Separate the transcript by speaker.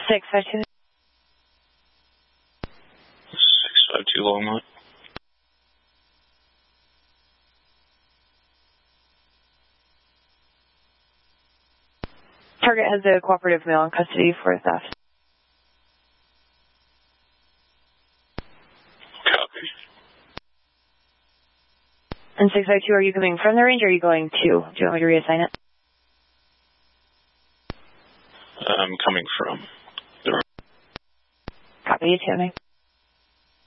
Speaker 1: 652.
Speaker 2: 652 Longmont.
Speaker 1: Target has a cooperative male in custody for theft.
Speaker 2: Copy.
Speaker 1: And 652, are you coming from the range or are you going to? Do you want me to reassign it?
Speaker 2: I'm coming from the range.
Speaker 1: Copy, you too, Mike.